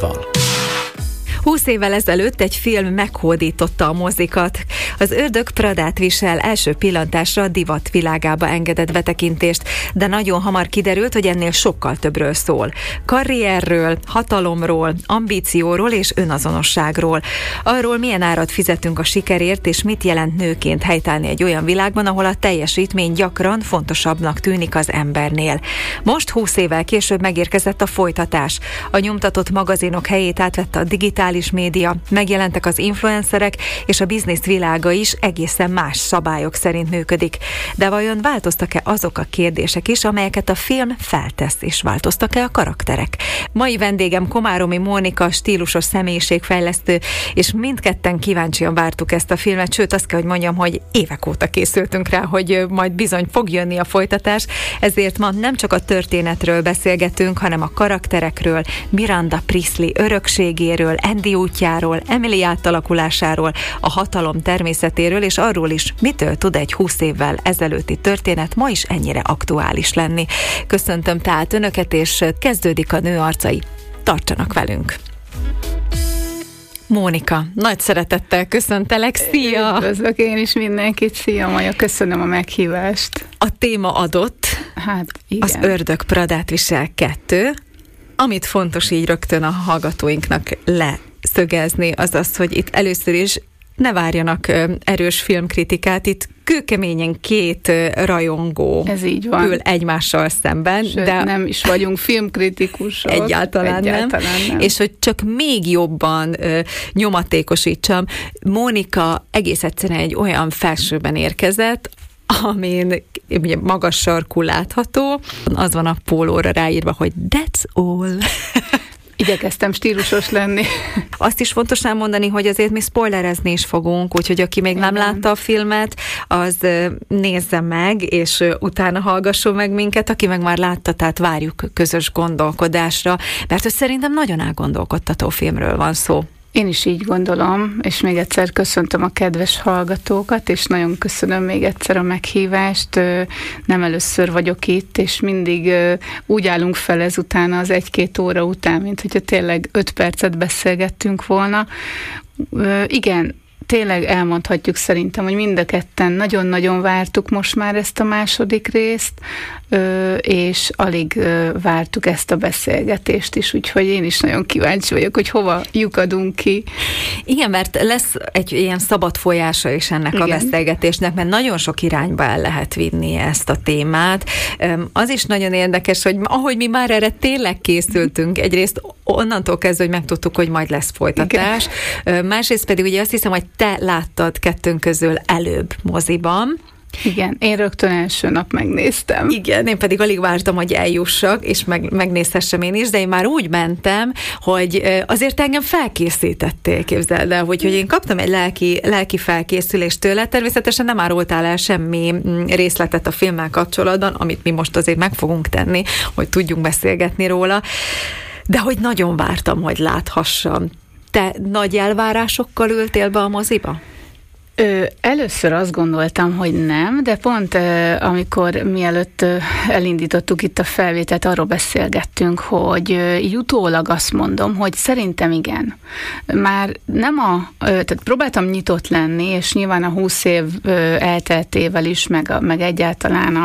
Andrával. 20 évvel ezelőtt egy film meghódította a mozikat. Az Ördög Pradát visel első pillantásra a divat világába engedett betekintést, de nagyon hamar kiderült, hogy ennél sokkal többről szól. Karrierről, hatalomról, ambícióról és önazonosságról. Arról, milyen árat fizetünk a sikerért, és mit jelent nőként helytállni egy olyan világban, ahol a teljesítmény gyakran fontosabbnak tűnik az embernél. Most 20 évvel később megérkezett a folytatás. A nyomtatott magazinok helyét átvette a digitális média, megjelentek az influencerek, és a biznisz világa is egészen más szabályok szerint működik. De vajon változtak-e azok a kérdések is, amelyeket a film feltesz, és változtak-e a karakterek? Mai vendégem Komáromi Mónika, stílusos személyiségfejlesztő, és mindketten kíváncsian vártuk ezt a filmet, sőt azt kell, hogy mondjam, hogy évek óta készültünk rá, hogy majd bizony fog jönni a folytatás, ezért ma nem csak a történetről beszélgetünk, hanem a karakterekről, Miranda Priestley örökségéről, Andy útjáról, Emily átalakulásáról, a hatalom természetéről, és arról is, mitől tud egy 20 évvel ezelőtti történet ma is ennyire aktuális lenni. Köszöntöm tehát Önöket, és kezdődik a Nő arcai. Tartsanak velünk! Mónika, nagy szeretettel köszöntelek, szia! Üdvözlök én is mindenkit, szia Maja, köszönöm a meghívást. A téma adott, hát igen. Az Ördög Pradát visel 2, amit fontos így rögtön a hallgatóinknak leszögezni, az az, hogy itt először is ne várjanak erős filmkritikát, itt kőkeményen két rajongó ül egymással szemben. Sőt, de nem is vagyunk filmkritikusok. Egyáltalán nem. És hogy csak még jobban nyomatékosítsam, Mónika egész egyszerűen egy olyan felsőben érkezett, amin ugye magas sarkú látható, az van a pólóra ráírva, hogy that's all. Igyekeztem stílusos lenni. Azt is fontos elmondani, hogy azért mi spoilerezni is fogunk, úgyhogy aki még nem látta a filmet, az nézze meg, és utána hallgasson meg minket, aki meg már látta, tehát várjuk közös gondolkodásra, mert hogy szerintem nagyon elgondolkodtató filmről van szó. Én is így gondolom, és még egyszer köszöntöm a kedves hallgatókat, és nagyon köszönöm még egyszer a meghívást. Nem először vagyok itt, és mindig úgy állunk fel ezután az 1-2 óra után, mint hogyha tényleg 5 percet beszélgettünk volna. Igen, tényleg elmondhatjuk szerintem, hogy mind a ketten nagyon-nagyon vártuk most már ezt a második részt, és alig vártuk ezt a beszélgetést is, úgyhogy én is nagyon kíváncsi vagyok, hogy hova lyukadunk ki. Igen, mert lesz egy ilyen szabad folyása is ennek a beszélgetésnek, mert nagyon sok irányba el lehet vinni ezt a témát. Az is nagyon érdekes, hogy ahogy mi már erre tényleg készültünk, egyrészt onnantól kezdve, hogy megtudtuk, hogy majd lesz folytatás. Másrészt pedig ugye azt hiszem, hogy te láttad kettőnk közül előbb moziban. Igen, én rögtön első nap megnéztem. Igen, én pedig alig vártam, hogy eljussak, és megnézhessem én is, de én már úgy mentem, hogy azért engem felkészítettél, képzeld el, hogy én kaptam egy lelki felkészülést tőle, természetesen nem árultál el semmi részletet a filmmel kapcsolatban, amit mi most azért meg fogunk tenni, hogy tudjunk beszélgetni róla, de hogy nagyon vártam, hogy láthassam. Te nagy elvárásokkal ültél be a moziba? Először azt gondoltam, hogy nem, de pont amikor mielőtt elindítottuk itt a felvételt, arról beszélgettünk, hogy így utólag azt mondom, hogy szerintem igen. Már nem tehát próbáltam nyitott lenni, és nyilván a 20 év elteltével is, meg egyáltalán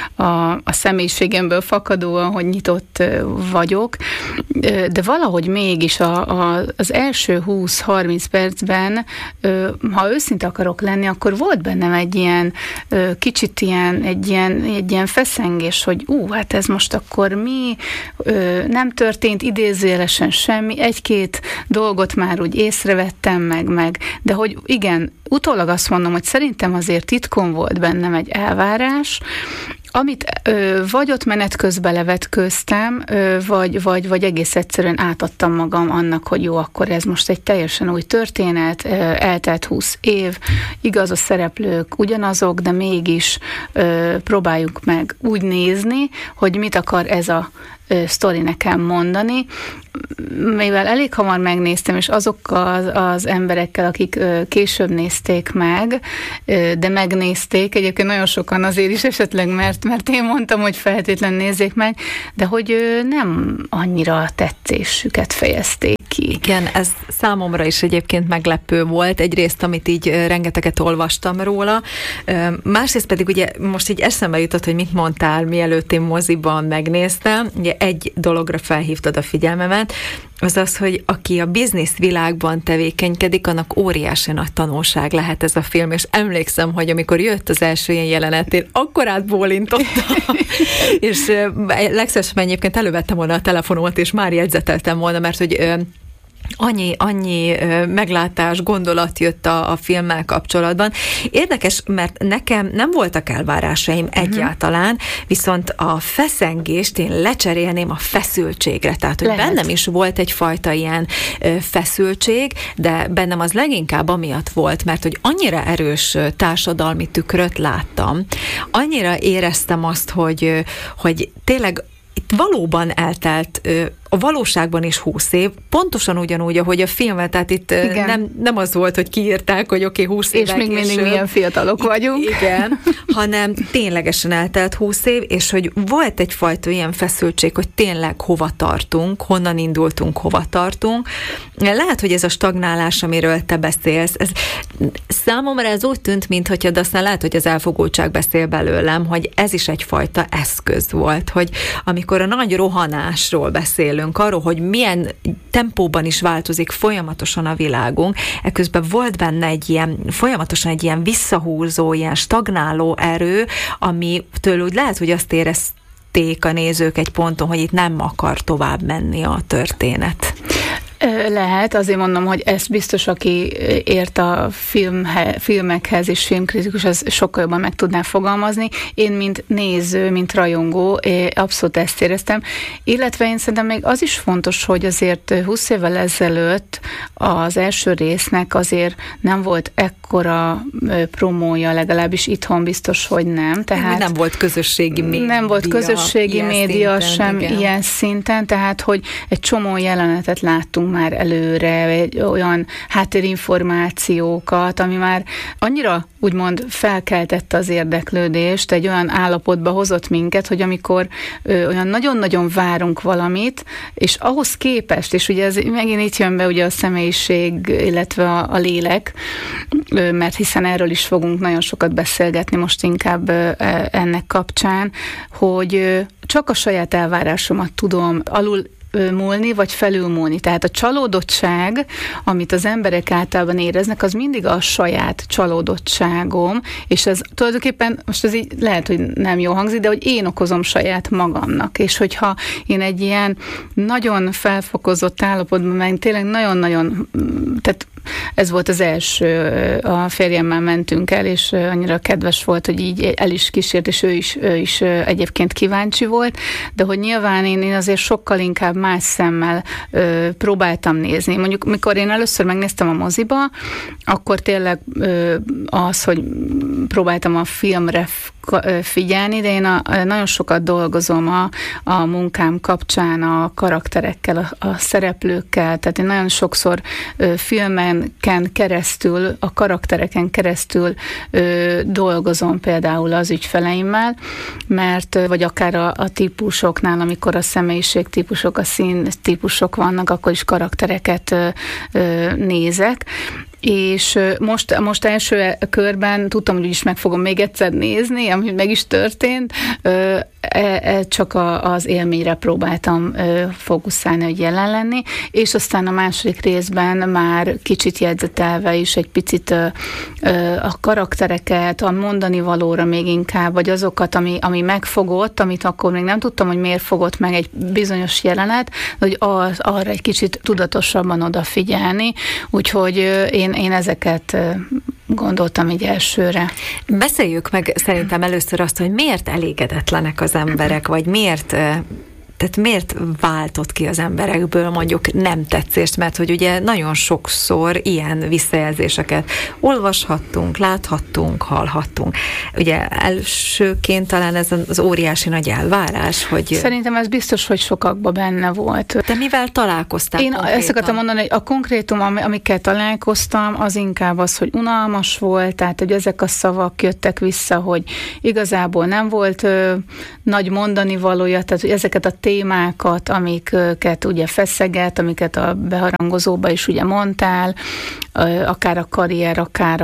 a személyiségemből fakadóan, hogy nyitott vagyok, de valahogy mégis az első 20-30 percben, ha őszinte akarok lenni, akkor volt bennem egy ilyen kicsit egy ilyen feszengés, hogy hát ez most akkor mi, nem történt idézőjelesen semmi, 1-2 dolgot már úgy észrevettem meg, de hogy igen, utólag azt mondom, hogy szerintem azért titkon volt bennem egy elvárás, amit vagy ott menet közben levetkőztem, vagy egész egyszerűen átadtam magam annak, hogy jó, akkor ez most egy teljesen új történet, eltelt 20 év, igaz, a szereplők ugyanazok, de mégis próbáljuk meg úgy nézni, hogy mit akar ez a sztori nekem mondani, mivel elég hamar megnéztem, és azokkal az emberekkel, akik később nézték meg, de megnézték, egyébként nagyon sokan azért is esetleg, mert én mondtam, hogy feltétlenül nézzék meg, de hogy nem annyira tetszésüket fejezték ki. Igen, ez számomra is egyébként meglepő volt. Egyrészt, amit így rengeteget olvastam róla, másrészt pedig ugye most így eszembe jutott, hogy mit mondtál, mielőtt én moziban megnéztem. Ugye egy dologra felhívtad a figyelmemet, az az, hogy aki a biznisz világban tevékenykedik, annak óriási nagy tanulság lehet ez a film, és emlékszem, hogy amikor jött az első ilyen jelenet, én akkor átbólintottam, és legszívesebben egyébként elővettem volna a telefonomat, és már jegyzeteltem volna, mert hogy annyi meglátás, gondolat jött a filmmel kapcsolatban. Érdekes, mert nekem nem voltak elvárásaim egyáltalán, viszont a feszengést én lecserélném a feszültségre. Tehát, hogy bennem is volt egyfajta ilyen feszültség, de bennem az leginkább amiatt volt, mert hogy annyira erős társadalmi tükröt láttam, annyira éreztem azt, hogy tényleg itt valóban eltelt a valóságban is 20 év, pontosan ugyanúgy, ahogy a filmet, tehát itt nem az volt, hogy kiírták, hogy oké, 20 évek. És még mindig milyen fiatalok vagyunk. Igen, hanem ténylegesen eltelt 20 év, és hogy volt egyfajta ilyen feszültség, hogy tényleg hova tartunk, honnan indultunk, hova tartunk. Lehet, hogy ez a stagnálás, amiről te beszélsz, számomra ez úgy tűnt, mintha, de aztán lehet, hogy az elfogultság beszél belőlem, hogy ez is egyfajta eszköz volt, hogy amikor a nagy rohanásról beszélünk, arról, hogy milyen tempóban is változik folyamatosan a világunk, eközben volt benne folyamatosan egy ilyen visszahúzó, ilyen stagnáló erő, amitől úgy lehet, hogy azt érezték a nézők egy ponton, hogy itt nem akar tovább menni a történet. Lehet, azért mondom, hogy ezt biztos, aki ért a filmekhez és filmkritikus, az sokkal jobban meg tudná fogalmazni. Én, mint néző, mint rajongó, abszolút ezt éreztem. Illetve én szerintem még az is fontos, hogy azért 20 évvel ezelőtt az első résznek azért nem volt ekkora promója, legalábbis itthon biztos, hogy nem. Tehát nem volt közösségi média. Nem volt közösségi média szinten, sem igen. Ilyen szinten, tehát hogy egy csomó jelenetet láttunk már előre, olyan háttérinformációkat, ami már annyira úgymond felkeltette az érdeklődést, egy olyan állapotba hozott minket, hogy amikor olyan nagyon-nagyon várunk valamit, és ahhoz képest, és ugye ez megint itt jön be ugye a személyiség, illetve a lélek, mert hiszen erről is fogunk nagyon sokat beszélgetni most inkább ennek kapcsán, hogy csak a saját elvárásomat tudom alul múlni, vagy felülmúlni. Tehát a csalódottság, amit az emberek általában éreznek, az mindig a saját csalódottságom, és ez tulajdonképpen, most ez így lehet, hogy nem jó hangzik, de hogy én okozom saját magamnak, és hogyha én egy ilyen nagyon felfokozott állapotban, meg tényleg nagyon-nagyon, tehát ez volt az első, a férjemmel mentünk el, és annyira kedves volt, hogy így el is kísért, és ő is egyébként kíváncsi volt, de hogy nyilván én azért sokkal inkább más szemmel próbáltam nézni. Mondjuk, mikor én először megnéztem a moziba, akkor tényleg az, hogy próbáltam a filmre figyelni, de én nagyon sokat dolgozom a munkám kapcsán a karakterekkel, a szereplőkkel, tehát én nagyon sokszor filmeken keresztül, a karaktereken keresztül dolgozom például az ügyfeleimmel, mert, vagy akár a típusoknál, amikor a személyiségtípusok, a színtípusok vannak, akkor is karaktereket nézek, és most első körben tudtam, hogy úgyis meg fogom még egyszer nézni, ami meg is történt, csak az élményre próbáltam fókuszálni, hogy jelen lenni, és aztán a második részben már kicsit jegyzetelve is egy picit a karaktereket, a mondani valóra még inkább, vagy azokat, ami megfogott, amit akkor még nem tudtam, hogy miért fogott meg egy bizonyos jelenet, hogy arra egy kicsit tudatosabban odafigyelni, úgyhogy én ezeket gondoltam így elsőre. Beszéljük meg szerintem először azt, hogy miért elégedetlenek az emberek, vagy miért Tehát miért váltott ki az emberekből mondjuk nem tetszést, mert hogy ugye nagyon sokszor ilyen visszajelzéseket olvashattunk, láthattunk, hallhattunk. Ugye elsőként talán ez az óriási nagy elvárás, hogy... Szerintem ez biztos, hogy sokakban benne volt. De mivel találkoztál Én konkrétan? ezt akartam mondani, hogy a konkrétum, amikkel találkoztam, az inkább az, hogy unalmas volt, tehát hogy ezek a szavak jöttek vissza, hogy igazából nem volt nagy mondani valója, tehát hogy ezeket a témákat, amiket ugye feszeget, amiket a beharangozóba is ugye mondtál, akár a karrier, akár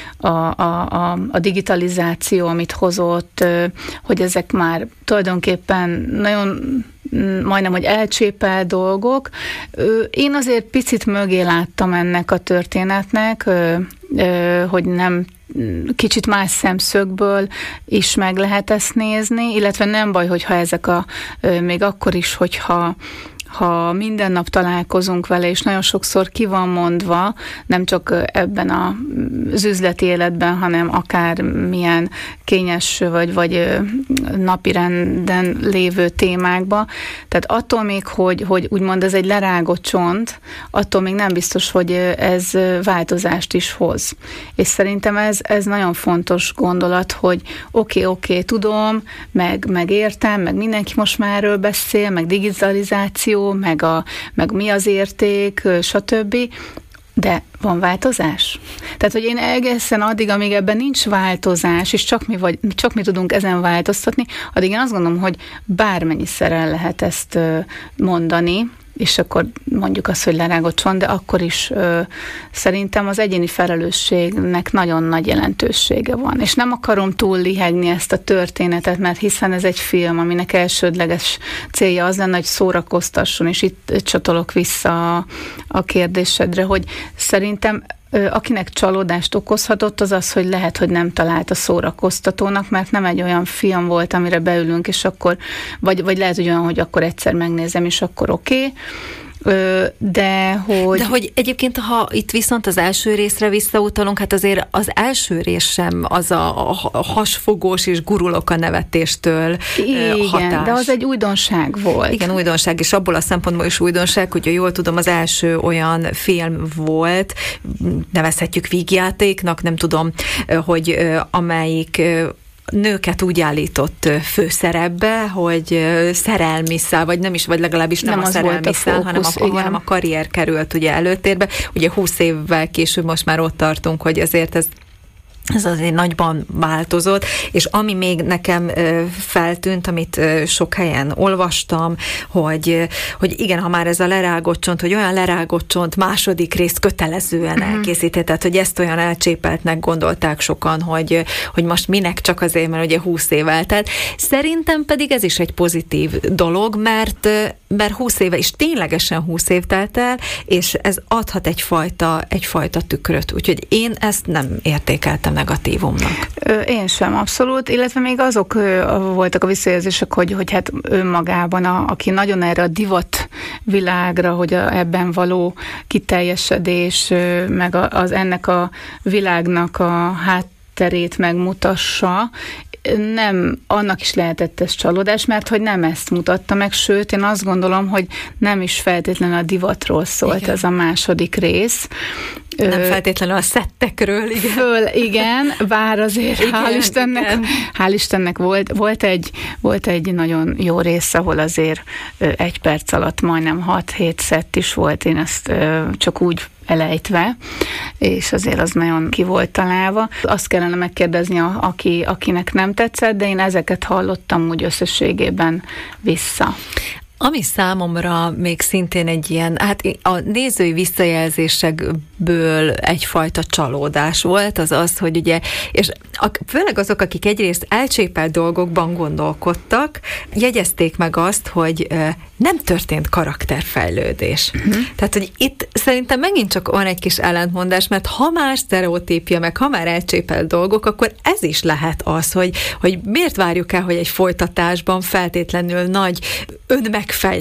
a digitalizáció, amit hozott, hogy ezek már tulajdonképpen nagyon majdnem, hogy elcsépelt dolgok. Én azért picit mögé láttam ennek a történetnek, hogy nem kicsit más szemszögből is meg lehet ezt nézni, illetve nem baj, hogyha ezek még akkor is, hogyha minden nap találkozunk vele, és nagyon sokszor ki van mondva, nem csak ebben az üzleti életben, hanem akár milyen kényes vagy napirenden lévő témákba. Tehát attól még, hogy úgymond ez egy lerágott csont, attól még nem biztos, hogy ez változást is hoz. És szerintem ez nagyon fontos gondolat, hogy oké, tudom, meg értem, meg mindenki most már erről beszél, meg digitalizáció, meg mi az érték, stb., de van változás? Tehát, hogy én egészen addig, amíg ebben nincs változás, és csak mi tudunk ezen változtatni, addig én azt gondolom, hogy bármennyiszer el lehet ezt mondani, és akkor mondjuk azt, hogy lerágott csont, de akkor is szerintem az egyéni felelősségnek nagyon nagy jelentősége van. És nem akarom túl lihegni ezt a történetet, mert hiszen ez egy film, aminek elsődleges célja az lenne, hogy szórakoztasson, és itt csatolok vissza a kérdésedre, hogy szerintem akinek csalódást okozhatott, az, hogy lehet, hogy nem találta szórakoztatónak, mert nem egy olyan film volt, amire beülünk, és akkor, vagy lehet, hogy olyan, hogy akkor egyszer megnézem, és akkor oké. De hogy egyébként, ha itt viszont az első részre visszautalunk, hát azért az első rész sem az a hasfogós és gurulok a nevetéstől hatás. Igen, de az egy újdonság volt. Igen, újdonság, és abból a szempontból is újdonság, hogy jól tudom, az első olyan film volt, nevezhetjük vígjátéknak, nem tudom, hogy amelyik nőket úgy állított főszerepbe, hogy szerelmi szál, vagy nem is, vagy legalábbis nem a szerelmi szál, hanem a karrier került ugye előtérbe. Ugye 20 évvel később most már ott tartunk, hogy azért ez azért nagyban változott, és ami még nekem feltűnt, amit sok helyen olvastam, hogy igen, ha már ez a lerágott csont, hogy olyan lerágott csont második részt kötelezően elkészített, tehát hogy ezt olyan elcsépeltnek gondolták sokan, hogy most minek csak azért, mert ugye 20 év eltelt. Szerintem pedig ez is egy pozitív dolog, mert 20 éve, és ténylegesen 20 év telt el, és ez adhat egyfajta tükröt. Úgyhogy én ezt nem értékeltem negatívumnak. Én sem, abszolút, illetve még azok voltak a visszajelzések, hogy hát önmagában, aki nagyon erre a divat világra, hogy ebben való kiteljesedés, meg ennek a világnak a hátterét megmutassa, nem, annak is lehetett ez csalódás, mert hogy nem ezt mutatta meg, sőt, én azt gondolom, hogy nem is feltétlenül a divatról szólt ez a második rész. Nem feltétlenül a szettekről, igen. Igen, bár azért hál' Istennek volt egy nagyon jó rész, ahol azért 1 perc alatt majdnem 6-7 szett is volt, én ezt csak úgy elejtve, és azért az nagyon ki volt találva. Azt kellene megkérdezni, akinek nem tetszett, de én ezeket hallottam úgy összességében vissza. Ami számomra még szintén egy ilyen, hát a nézői visszajelzésekből egyfajta csalódás volt, az, hogy ugye, és főleg azok, akik egyrészt elcsépelt dolgokban gondolkodtak, jegyezték meg azt, hogy nem történt karakterfejlődés. Tehát, hogy itt szerintem megint csak van egy kis ellentmondás, mert ha már sztereotípia, meg ha már elcsépelt dolgok, akkor ez is lehet az, hogy miért várjuk el, hogy egy folytatásban feltétlenül nagy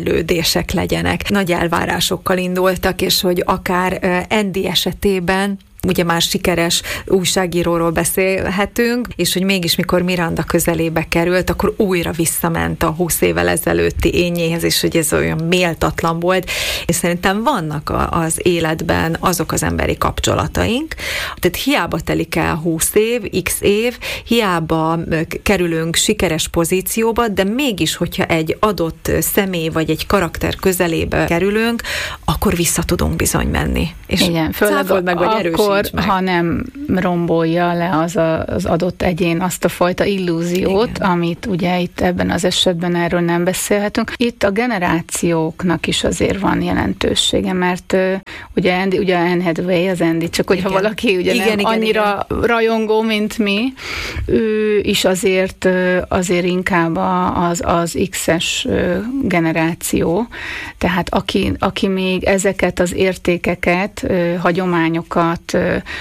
önmegfejlődések legyenek. Nagy elvárásokkal indultak, és hogy akár Andy esetében ugye már sikeres újságíróról beszélhetünk, és hogy mégis mikor Miranda közelébe került, akkor újra visszament a 20 évvel ezelőtti énjéhez, és hogy ez olyan méltatlan volt, és szerintem vannak az életben azok az emberi kapcsolataink, tehát hiába telik el 20 év, x év, hiába kerülünk sikeres pozícióba, de mégis, hogyha egy adott személy vagy egy karakter közelébe kerülünk, akkor vissza tudunk bizony menni. És igen, főleg meg, vagy akkor, meg. Ha nem rombolja le az adott egyén azt a fajta illúziót, igen, amit ugye itt ebben az esetben erről nem beszélhetünk. Itt a generációknak is azért van jelentősége, mert ugye Anne Hathaway, az Andy, csak hogyha valaki ugye nem annyira rajongó, mint mi, ő is azért inkább az X-es generáció, tehát aki még ezeket az értékeket, hagyományokat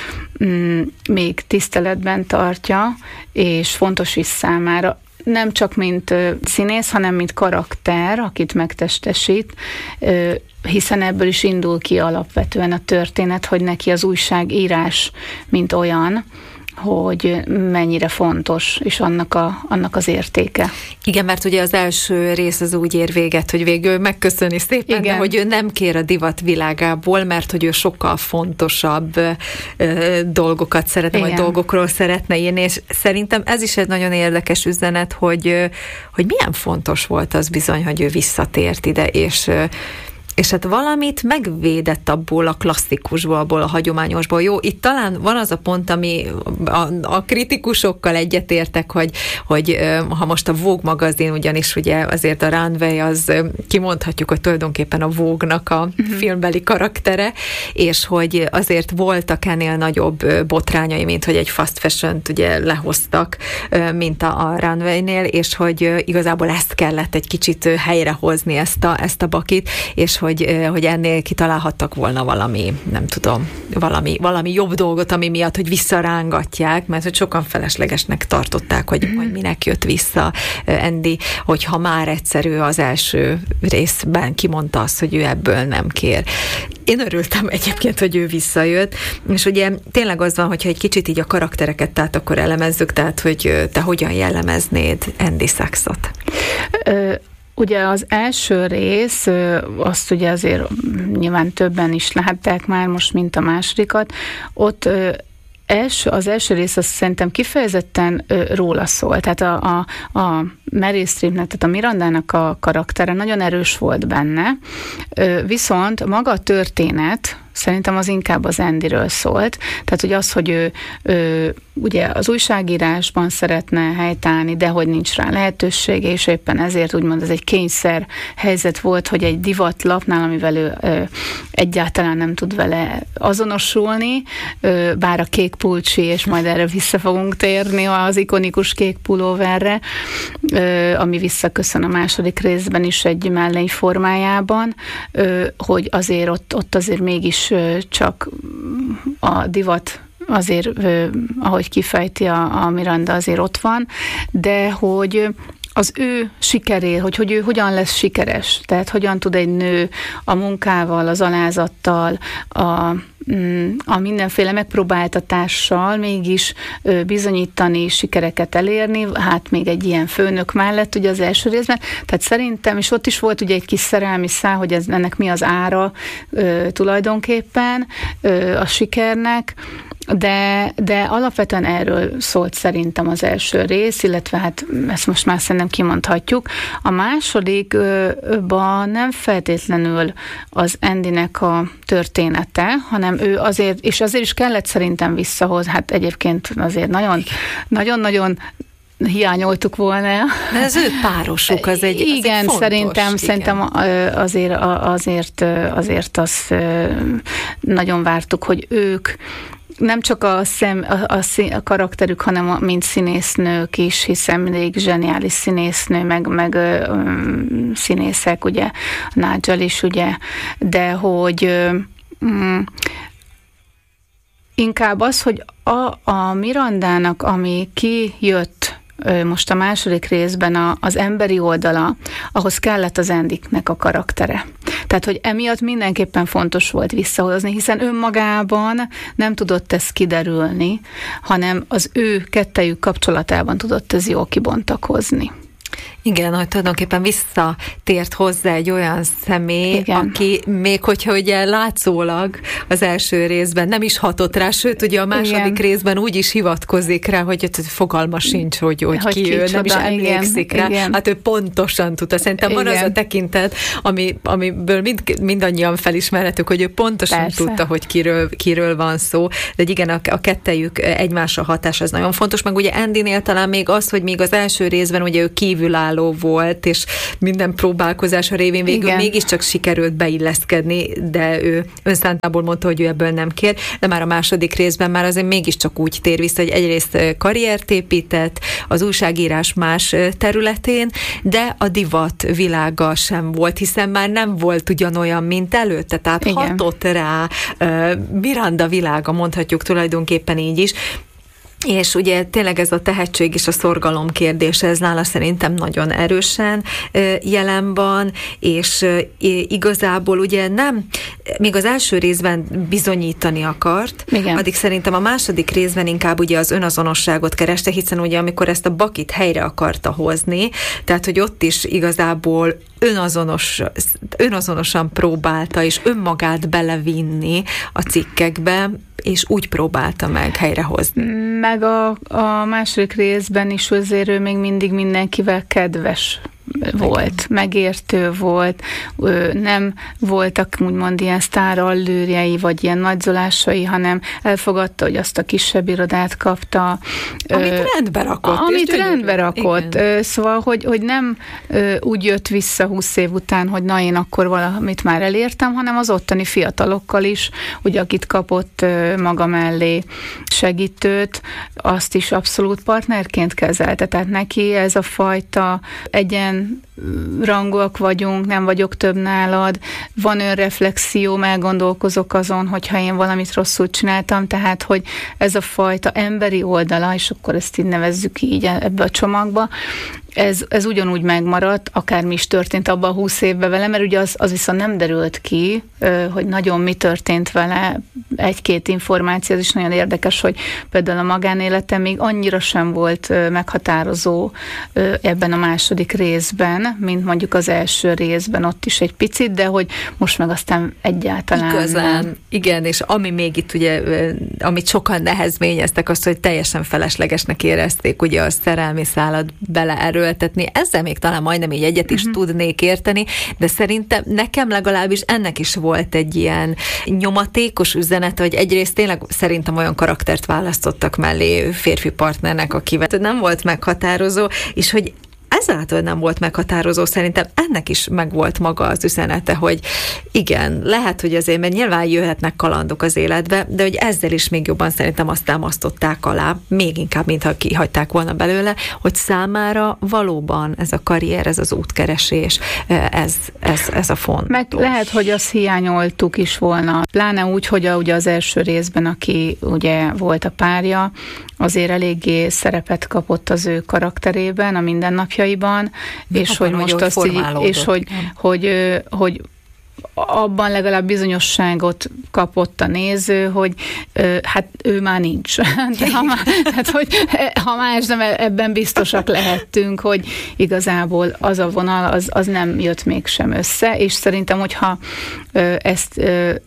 még tiszteletben tartja, és fontos is számára, nem csak mint színész, hanem mint karakter, akit megtestesít, hiszen ebből is indul ki alapvetően a történet, hogy neki az újságírás, mint olyan, hogy mennyire fontos, és annak az értéke. Igen, mert ugye az első rész az úgy ér véget, hogy végül megköszöni szépen, de hogy ő nem kér a divat világából, hogy ő sokkal fontosabb dolgokat szeretne, vagy dolgokról szeretne írni, és szerintem ez is egy nagyon érdekes üzenet, hogy milyen fontos volt az bizony, hogy ő visszatért ide, és hát valamit megvédett abból a klasszikusból, abból a hagyományosból. Jó, itt talán van az a pont, ami a kritikusokkal egyetértek, hogy ha most a Vogue magazin, ugyanis ugye azért a Runway az kimondhatjuk, hogy tulajdonképpen a Vogue-nak a filmbeli karaktere, és hogy azért voltak ennél nagyobb botrányai, mint hogy egy fast fashion-t ugye lehoztak, mint a Runway-nél, és hogy igazából ezt kellett egy kicsit helyrehozni, ezt a bakit, és hogy ennél kitalálhattak volna valami, nem tudom, valami jobb dolgot, ami miatt, hogy visszarángatják, mert hogy sokan feleslegesnek tartották, hogy minek jött vissza Andy, hogyha már egyszerű az első részben kimondta azt, hogy ő ebből nem kér. Én örültem egyébként, hogy ő visszajött, és ugye tényleg az van, hogyha egy kicsit így a karaktereket, tehát akkor elemezzük, tehát hogy te hogyan jellemeznéd Andy Sachsot? Ugye az első rész, azt ugye azért nyilván többen is látták már most, mint a másodikat, ott az első rész azt szerintem kifejezetten róla szól. Tehát a Meryl Streepnek, tehát a Mirandának a karaktere nagyon erős volt benne, viszont maga a történet szerintem az inkább az Andyről szólt. Tehát, hogy az, hogy ő ugye az újságírásban szeretne helytállni, de hogy nincs rá lehetősége, és éppen ezért úgymond ez egy kényszer helyzet volt, hogy egy divatlapnál, amivel ő egyáltalán nem tud vele azonosulni, bár a kék pulcsi, és majd erre vissza fogunk térni az ikonikus kék pulóverre, ami visszaköszön a második részben is egy mellény formájában, hogy azért ott azért mégis csak a divat azért, ahogy kifejti a Miranda, azért ott van, de hogy az ő sikeré, hogy ő hogyan lesz sikeres, tehát hogyan tud egy nő a munkával, az alázattal, a mindenféle megpróbáltatással mégis bizonyítani, sikereket elérni, hát még egy ilyen főnök mellett ugye az első részben, tehát szerintem, és ott is volt ugye egy kis szerelmi szál, hogy ennek mi az ára tulajdonképpen a sikernek, de alapvetően erről szólt szerintem az első rész, illetve hát ezt most már szerintem kimondhatjuk. A másodikban nem feltétlenül az Andynek a története, hanem ő azért, és azért is kellett szerintem visszahoz, hát egyébként azért nagyon hiányoltuk volna. De az ő párosuk az egy igen, fontos, szerintem azért azt nagyon vártuk, hogy ők nem csak a karakterük, hanem mint színésznők is, hiszen mindig zseniális színésznő, meg színészek, ugye, Nigel is, ugye, de hogy inkább az, hogy a Mirandának, ami kijött most a második részben az emberi oldala, ahhoz kellett az Andynek a karaktere. Tehát, hogy emiatt mindenképpen fontos volt visszahozni, hiszen önmagában nem tudott ez kiderülni, hanem az ő kettejük kapcsolatában tudott ez jól kibontakozni. Igen, hogy tulajdonképpen visszatért hozzá egy olyan személy, igen, aki még hogyha ugye látszólag az első részben nem is hatott rá, sőt ugye a második igen, részben úgy is hivatkozik rá, hogy fogalma sincs, hogy ki ő, nem is emlékszik rá. Igen. Hát ő pontosan tudta. Szerintem van az a tekintet, amiből mindannyian felismerhetők, hogy ő pontosan persze tudta, hogy kiről van szó. De igen, a kettejük egymásra hatás, ez nagyon fontos. Meg ugye Andynél talán még az, hogy még az első részben ugye ő kívülálló volt, és minden próbálkozása révén végül mégiscsak sikerült beilleszkedni, de ő önszántából mondta, hogy ő ebből nem kér, de már a második részben már azért mégiscsak úgy tér vissza, hogy egyrészt karriert épített az újságírás más területén, de a divat világa sem volt, hiszen már nem volt ugyanolyan, mint előtte, tehát igen, hatott rá Miranda világa, mondhatjuk tulajdonképpen így is. És ugye tényleg ez a tehetség és a szorgalom kérdése, ez nála szerintem nagyon erősen jelen van, és igazából ugye nem, még az első részben bizonyítani akart, igen, addig szerintem a második részben inkább ugye az önazonosságot kereste, hiszen ugye amikor ezt a Buckyt helyre akarta hozni, tehát hogy ott is igazából önazonosan próbálta, és önmagát belevinni a cikkekbe, és úgy próbálta meg helyrehozni. Meg a második részben is azért ő még mindig mindenkivel kedves volt, megértő volt, nem voltak úgymond ilyen sztárallőrjei, vagy ilyen nagyzolásai, hanem elfogadta, hogy azt a kisebb irodát kapta. Amit rendbe rakott. Szóval, hogy nem úgy jött vissza 20 év után, hogy na én akkor valamit már elértem, hanem az ottani fiatalokkal is, ugye akit kapott maga mellé segítőt, azt is abszolút partnerként kezelte. Tehát neki ez a fajta rangok vagyunk, nem vagyok több nálad, van önreflexió, elgondolkozok azon, hogyha én valamit rosszul csináltam, tehát, hogy ez a fajta emberi oldala, és akkor ezt így nevezzük így ebbe a csomagba, ez ugyanúgy megmaradt, akármi is történt abban a 20 évben vele, mert ugye az viszont nem derült ki, hogy nagyon mi történt vele, egy-két információ, az is nagyon érdekes, hogy például a magánélete még annyira sem volt meghatározó ebben a második részben, mint mondjuk az első részben, ott is egy picit, de hogy most meg aztán egyáltalán igazán, igen, és ami még itt ugye, amit sokan nehezményeztek, azt, hogy teljesen feleslegesnek érezték ugye a szerelmi szálat beleerőltetni. Ezzel még talán majdnem így egyet is tudnék érteni, de szerintem nekem legalábbis ennek is volt egy ilyen nyomatékos üzenet, hogy egyrészt tényleg szerintem olyan karaktert választottak mellé férfi partnernek, akivel nem volt meghatározó, és hogy ezáltal nem volt meghatározó, szerintem ennek is megvolt maga az üzenete, hogy igen, lehet, hogy azért, mert nyilván jöhetnek kalandok az életbe, de hogy ezzel is még jobban szerintem azt támasztották alá, még inkább, mintha kihagyták volna belőle, hogy számára valóban ez a karrier, ez az útkeresés, ez a fontos. Meg lehet, hogy azt hiányoltuk is volna, pláne úgy, hogy ugye az első részben, aki ugye volt a párja, azért eléggé szerepet kapott az ő karakterében, a mindennapjaiban, és hogy most azt így, és hogy abban legalább bizonyosságot kapott a néző, hogy hát ő már nincs. Tehát, hogy ha más nem, ebben biztosak lehettünk, hogy igazából az a vonal, az nem jött mégsem össze, és szerintem, hogyha ezt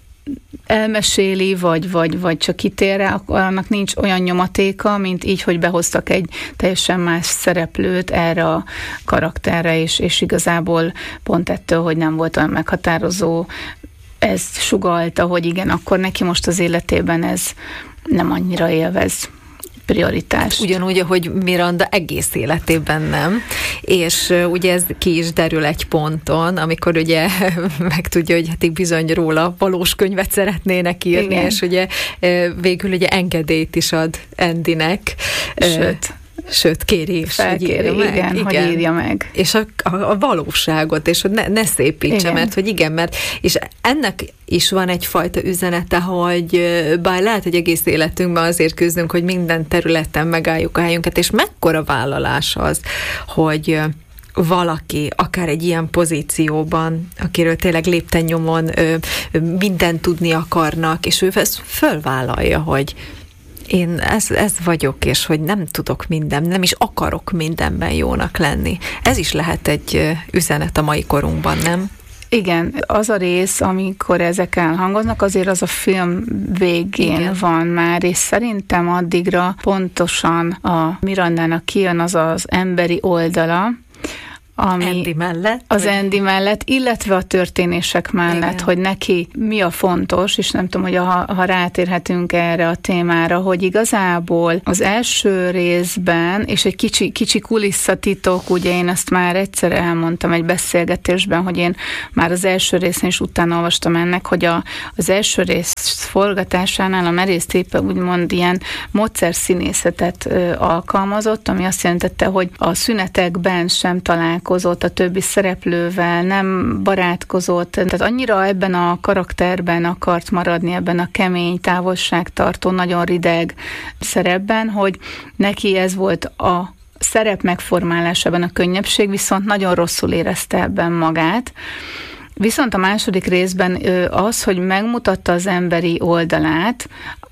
elmeséli, vagy csak kitér rá, akkor annak nincs olyan nyomatéka, mint így, hogy behoztak egy teljesen más szereplőt erre a karakterre, és igazából pont ettől, hogy nem volt olyan meghatározó, ez sugallta, hogy igen, akkor neki most az életében ez nem annyira élvez prioritás. Ugyanúgy, ahogy Miranda egész életében nem, és ugye ez ki is derül egy ponton, amikor ugye megtudja, hogy hát bizony róla valós könyvet szeretnének írni, igen, és ugye végül ugye engedélyt is ad Andynek. Sőt, Sőt, kéri is, felkéri, hogy igen, hogy írja meg. És a valóságot, és hogy ne szépítse, igen. Mert hogy igen, mert és ennek is van egyfajta üzenete, hogy bár lehet, hogy egész életünkben azért küzdünk, hogy minden területen megálljuk a helyünket, és mekkora vállalás az, hogy valaki, akár egy ilyen pozícióban, akiről tényleg lépten nyomon mindent tudni akarnak, és ő ezt fölvállalja, hogy én ez vagyok, és hogy nem tudok nem is akarok mindenben jónak lenni. Ez is lehet egy üzenet a mai korunkban, nem? Igen, az a rész, amikor ezek elhangoznak, azért az a film végén igen. van már, és szerintem addigra pontosan a Mirandának kijön az az emberi oldala, Andy mellett. Az Andy mellett, illetve a történések mellett, igen. hogy neki mi a fontos, és nem tudom, hogy ha rátérhetünk erre a témára, hogy igazából az első részben, és egy kicsi kulisszatitok, ugye én ezt már egyszer elmondtam egy beszélgetésben, hogy én már az első részén is utána olvastam ennek, hogy az első rész forgatásánál a Meryl Streep úgymond ilyen módszerszínészetet alkalmazott, ami azt jelentette, hogy a szünetekben sem találkozott a többi szereplővel, nem barátkozott, tehát annyira ebben a karakterben akart maradni, ebben a kemény, távolságtartó, nagyon rideg szerepben, hogy neki ez volt a szerep megformálásában a könnyebbség, viszont nagyon rosszul érezte ebben magát. Viszont a második részben az, hogy megmutatta az emberi oldalát,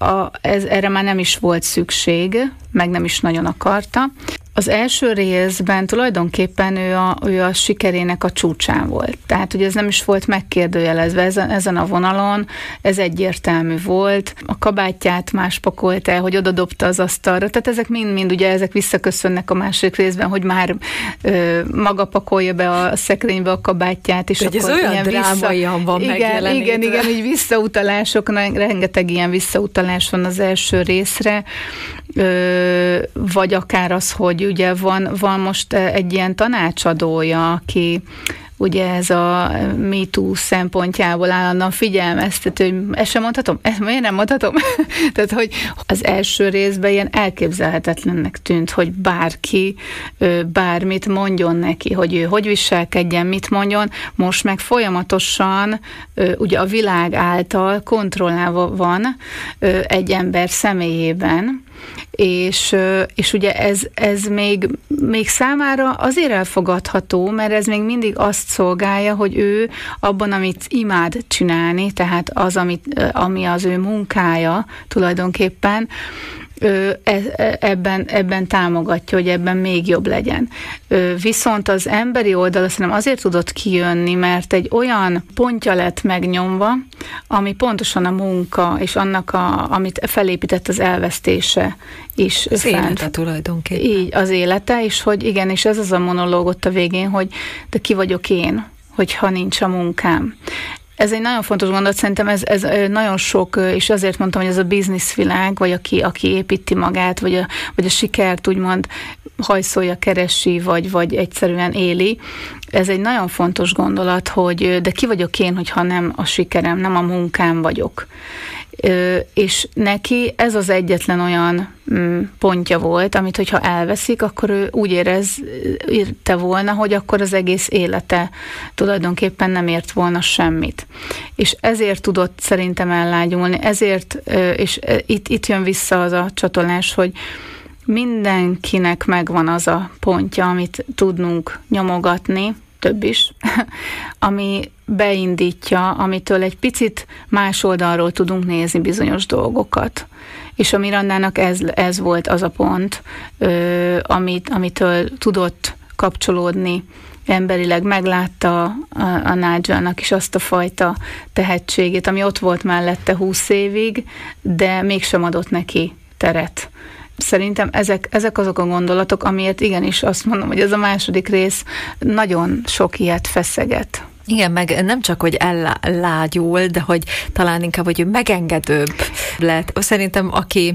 erre már nem is volt szükség, meg nem is nagyon akarta. Az első részben tulajdonképpen ő a sikerének a csúcsán volt. Tehát, hogy ez nem is volt megkérdőjelezve ezen a vonalon, ez egyértelmű volt. A kabátját más pakolt el, hogy odadobta az asztalra. Tehát ezek mind ugye ezek visszaköszönnek a második részben, hogy már maga pakolja be a szekrénybe a kabátját, és akkor ez olyan drámaian van megjelenítve. Igen, így visszautalások, rengeteg ilyen visszautalás van az első részre, vagy akár az, hogy ugye van most egy ilyen tanácsadója, aki ugye ez a MeToo szempontjából állandóan figyelmeztető, hogy ezt sem mondhatom? Ezt miért nem mondhatom? Tehát, hogy az első részben ilyen elképzelhetetlennek tűnt, hogy bárki bármit mondjon neki, hogy ő hogy viselkedjen, mit mondjon, most meg folyamatosan ugye a világ által kontrollálva van egy ember személyében, és ugye ez még számára azért elfogadható, mert ez még mindig azt szolgálja, hogy ő abban, amit imád csinálni, tehát az, ami az ő munkája tulajdonképpen, ebben támogatja, hogy ebben még jobb legyen. Viszont az emberi oldala szerintem azért tudott kijönni, mert egy olyan pontja lett megnyomva, ami pontosan a munka, és annak, amit felépített az elvesztése is. Az élete tulajdonképpen. Így, az élete, és hogy igen, és ez az a monológ ott a végén, hogy de ki vagyok én, hogyha nincs a munkám. Ez egy nagyon fontos gondolat, szerintem ez nagyon sok, és azért mondtam, hogy ez a bizniszvilág, vagy aki építi magát, vagy a sikert úgymond hajszolja, keresi, vagy egyszerűen éli. Ez egy nagyon fontos gondolat, hogy de ki vagyok én, hogyha nem a sikerem, nem a munkám vagyok. És neki ez az egyetlen olyan pontja volt, amit hogyha elveszik, akkor ő úgy érezte volna, hogy akkor az egész élete tulajdonképpen nem ért volna semmit. És ezért tudott szerintem ellágyulni, ezért, és itt jön vissza az a csatolás, hogy mindenkinek megvan az a pontja, amit tudnunk nyomogatni, több is, ami beindítja, amitől egy picit más oldalról tudunk nézni bizonyos dolgokat. És a Mirandának ez volt az a pont, amitől tudott kapcsolódni emberileg, meglátta a Nigelnak is azt a fajta tehetségét, ami ott volt mellette 20 évig, de mégsem adott neki teret. Szerintem ezek azok a gondolatok, amiért igenis azt mondom, hogy ez a második rész nagyon sok ilyet feszeget. Igen, meg nem csak, hogy ellágyul, de hogy talán inkább, hogy megengedőbb lett. Szerintem, aki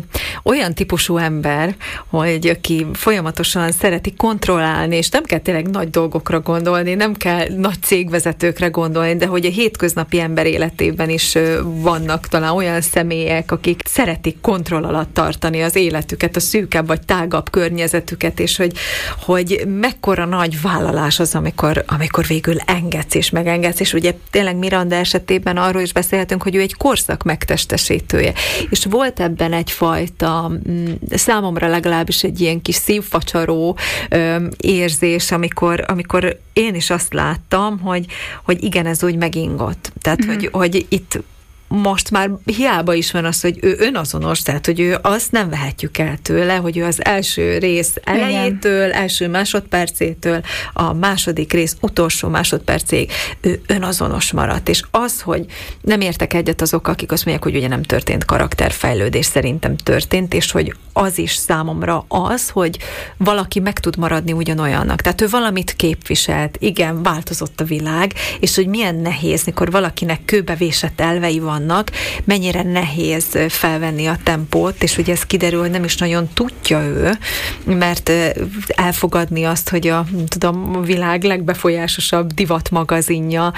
olyan típusú ember, hogy aki folyamatosan szereti kontrollálni, és nem kell tényleg nagy dolgokra gondolni, nem kell nagy cégvezetőkre gondolni, de hogy a hétköznapi ember életében is vannak talán olyan személyek, akik szeretik kontroll alatt tartani az életüket, a szűkebb vagy tágabb környezetüket, és hogy mekkora nagy vállalás az, amikor végül engedsz és megengedsz, és ugye tényleg Miranda esetében arról is beszélhetünk, hogy ő egy korszak megtestesítője. És volt ebben egyfajta, számomra legalábbis egy ilyen kis szívfacsaró érzés, amikor én is azt láttam, hogy igen, ez úgy megingott. Tehát, hogy itt most már hiába is van az, hogy ő önazonos, tehát, hogy ő azt nem vehetjük el tőle, hogy ő az első rész elejétől, első másodpercétől, a második rész utolsó másodpercéig ő önazonos maradt. És az, hogy nem értek egyet azok, akik azt mondják, hogy ugye nem történt karakterfejlődés, szerintem történt, és hogy az is számomra az, hogy valaki meg tud maradni ugyanolyannak. Tehát ő valamit képviselt, igen, változott a világ, és hogy milyen nehéz, mikor valakinek kőbevésett elvei vannak, mennyire nehéz felvenni a tempót, és ugye ez kiderül, hogy nem is nagyon tudja ő, mert elfogadni azt, hogy a világ legbefolyásosabb divatmagazinja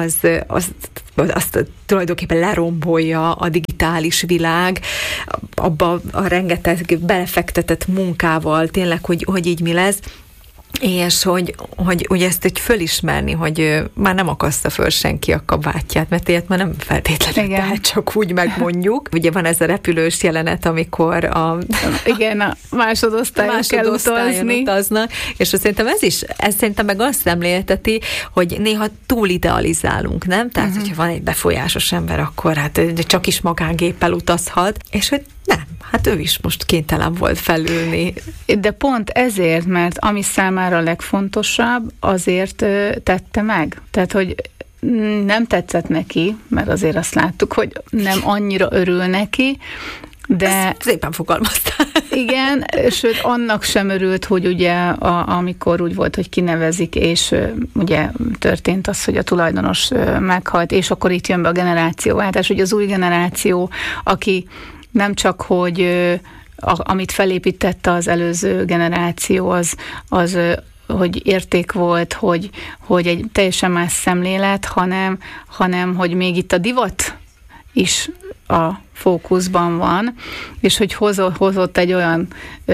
azt tulajdonképpen lerombolja a digitális világ, abba a rengeteg belefektetett munkával, tényleg, hogy így mi lesz, és hogy ezt egy fölismerni, hogy már nem akaszta föl senki a kabátját, mert ilyet már nem feltétlenül lehet csak úgy megmondjuk. Ugye van ez a repülős jelenet, amikor a másodosztályon kell utaznak, és szerintem ez szerintem meg azt szemlélteti, hogy néha túl idealizálunk, nem? Tehát, hogyha van egy befolyásos ember, akkor hát csak is magángéppel utazhat, és hogy nem, hát ő is most kénytelen volt felülni. De pont ezért, mert ami számára a legfontosabb, azért tette meg. Tehát, hogy nem tetszett neki, mert azért azt láttuk, hogy nem annyira örül neki, de... Ezt szépen fogalmaztál. Igen, sőt, annak sem örült, hogy ugye amikor úgy volt, hogy kinevezik, és ugye történt az, hogy a tulajdonos meghalt, és akkor itt jön be a generációváltás, hogy az új generáció, aki nem csak, hogy amit felépítette az előző generáció, az hogy érték volt, hogy egy teljesen más szemlélet, hanem hogy még itt a divat is a fókuszban van, és hogy hozott egy olyan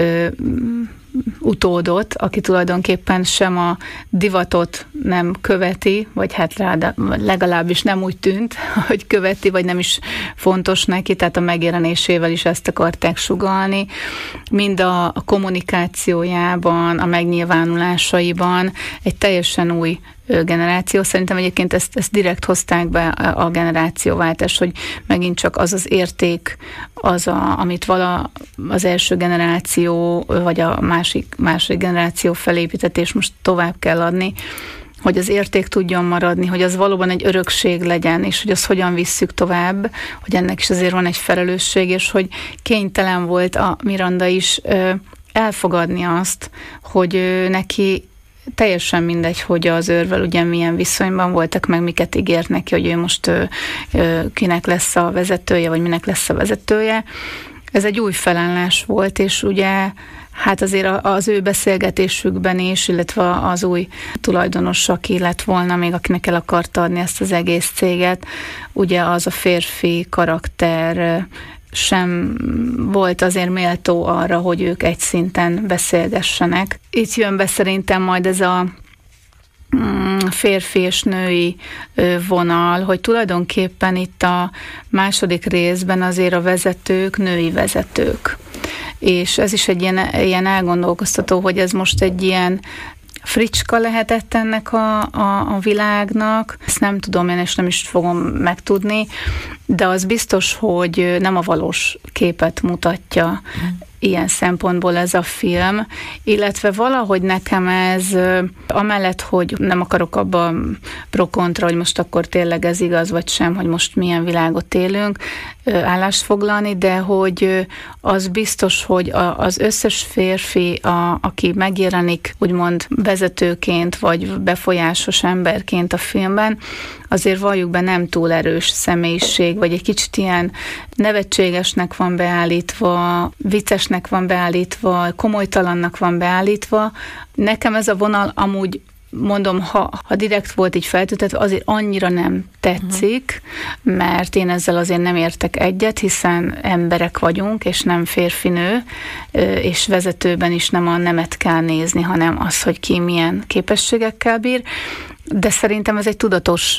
utódot, aki tulajdonképpen sem a divatot nem követi, vagy hát legalábbis nem úgy tűnt, hogy követi, vagy nem is fontos neki, tehát a megjelenésével is ezt akarták sugallni. Mind a kommunikációjában, a megnyilvánulásaiban egy teljesen új generáció. Szerintem egyébként ezt direkt hozták be a generációváltás, hogy megint csak az az érték, amit az első generáció, vagy a másik generáció felépített, és most tovább kell adni, hogy az érték tudjon maradni, hogy az valóban egy örökség legyen, és hogy azt hogyan visszük tovább, hogy ennek is azért van egy felelősség, és hogy kénytelen volt a Miranda is elfogadni azt, hogy neki teljesen mindegy, hogy az őrvel ugye milyen viszonyban voltak, meg miket ígért neki, hogy ő most kinek lesz a vezetője, vagy minek lesz a vezetője. Ez egy új felállás volt, és ugye hát azért az ő beszélgetésükben is, illetve az új tulajdonos, aki lett volna még, akinek el akarta adni ezt az egész céget, ugye az a férfi karakter sem volt azért méltó arra, hogy ők egy szinten beszélgessenek. Itt jön be szerintem majd ez a férfi és női vonal, hogy tulajdonképpen itt a második részben azért a vezetők, női vezetők. És ez is egy ilyen elgondolkoztató, hogy ez most egy ilyen fricska lehetett ennek a világnak. Ezt nem tudom én, és nem is fogom megtudni, de az biztos, hogy nem a valós képet mutatja. ilyen szempontból ez a film, illetve valahogy nekem ez, amellett, hogy nem akarok abba pro-kontra, hogy most akkor tényleg ez igaz, vagy sem, hogy most milyen világot élünk, állást foglalni, de hogy az biztos, hogy az összes férfi, aki megjelenik úgymond vezetőként, vagy befolyásos emberként a filmben, azért valljuk be nem túl erős személyiség, vagy egy kicsit ilyen nevetségesnek van beállítva, viccesnek van beállítva, komolytalannak van beállítva. Nekem ez a vonal amúgy, mondom, ha direkt volt így feltüntetve, azért annyira nem tetszik, mert én ezzel azért nem értek egyet, hiszen emberek vagyunk, és nem férfinő, és vezetőben is nem a nemet kell nézni, hanem az, hogy ki milyen képességekkel bír. De szerintem ez egy tudatos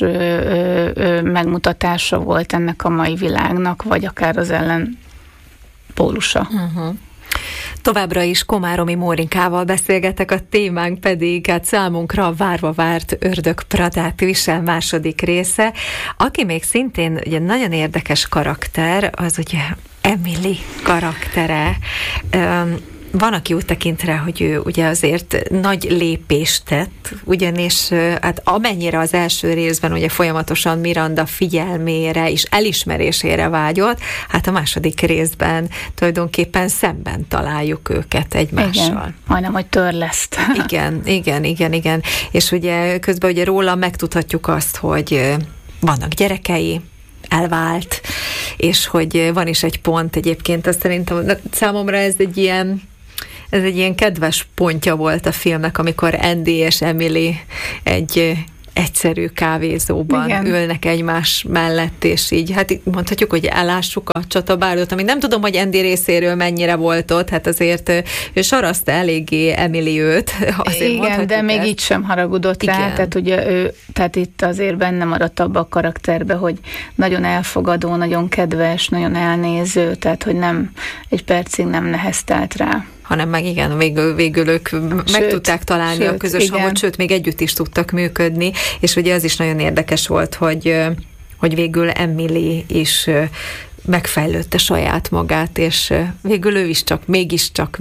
megmutatása volt ennek a mai világnak, vagy akár az ellenpólusa. Továbbra is Komáromi Mórinkával beszélgetek, a témánk pedig hát számunkra várva várt Ördög Pradát visel második része. Aki még szintén ugye nagyon érdekes karakter, az ugye Emily karaktere. Van, aki úgy tekint rá, hogy ő ugye azért nagy lépést tett, ugyanis hát amennyire az első részben ugye folyamatosan Miranda figyelmére és elismerésére vágyott, hát a második részben tulajdonképpen szemben találjuk őket egymással. Igen, majdnem, hogy törleszt. Igen. És ugye közben ugye róla megtudhatjuk azt, hogy vannak gyerekei, elvált, és hogy van is egy pont egyébként, azt szerintem számomra ez egy ilyen kedves pontja volt a filmnek, amikor Andy és Emily egy egyszerű kávézóban ülnek egymás mellett, és így, hát mondhatjuk, hogy elássuk a csatabárdot, ami nem tudom, hogy Andy részéről mennyire volt ott, hát azért ő saraszta eléggé Emily őt. Igen, de még így sem haragudott rá, tehát ugye tehát itt azért benne maradt abba a karakterbe, hogy nagyon elfogadó, nagyon kedves, nagyon elnéző, tehát hogy nem, egy percig nem neheztelt rá. Hanem meg igen, végül ők meg tudták találni a közös hangot, sőt, még együtt is tudtak működni, és ugye az is nagyon érdekes volt, hogy végül Emily is megfejlődte saját magát, és végül ő is mégiscsak